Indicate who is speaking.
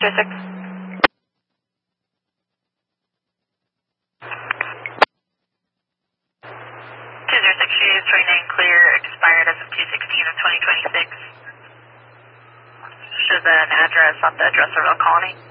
Speaker 1: 206. 206, she is 29 clear, expired as of 216 of 2026. Shows an address on the Dresserville Colony.